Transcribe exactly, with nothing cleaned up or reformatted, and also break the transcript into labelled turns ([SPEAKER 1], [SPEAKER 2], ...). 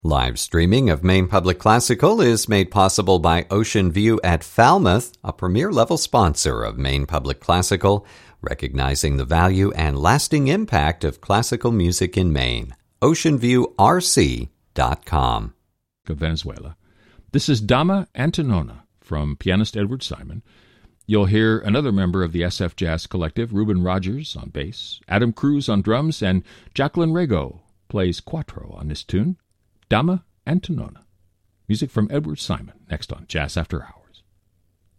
[SPEAKER 1] Live streaming of Maine Public Classical is made possible by Ocean View at Falmouth, a premier-level sponsor of Maine Public Classical, recognizing the value and lasting impact of classical music in Maine. ocean view r c dot com.
[SPEAKER 2] Of Venezuela. This is Dama Antonona from pianist Edward Simon. You'll hear another member of the S F Jazz Collective, Ruben Rogers, on bass, Adam Cruz on drums, and Jacqueline Rego plays quattro on this tune. Dama Antonona. Music from Edward Simon, next on Jazz After Hours.